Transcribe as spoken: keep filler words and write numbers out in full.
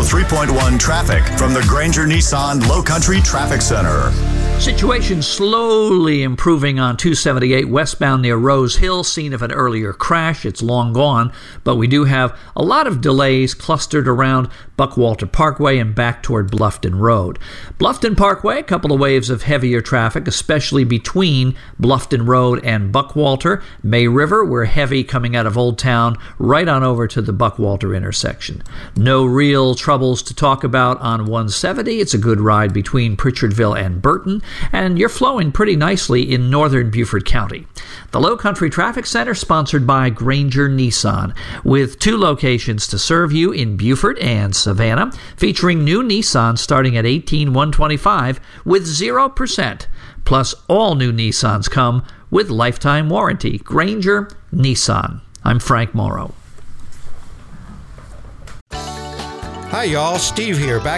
three point one traffic from the Granger Nissan Low Country Traffic Center. Situation slowly improving on two seventy-eight westbound near Rose Hill, scene of an earlier crash. It's long gone, but we do have a lot of delays clustered around Buckwalter Parkway and back toward Bluffton Road. Bluffton Parkway, a couple of waves of heavier traffic, especially between Bluffton Road and Buckwalter. May River, we're heavy coming out of Old Town right on over to the Buckwalter intersection. No real troubles to talk about on one seventy. It's a good ride between Pritchardville and Burton, and you're flowing pretty nicely in northern Beaufort County. The Low Country Traffic Center, sponsored by Granger Nissan, with two locations to serve you in Beaufort and Savannah, featuring new Nissan starting at eighteen thousand one hundred twenty-five dollars with zero percent. Plus, all new Nissans come with lifetime warranty. Granger Nissan. I'm Frank Morrow. Hi, y'all. Steve here. Back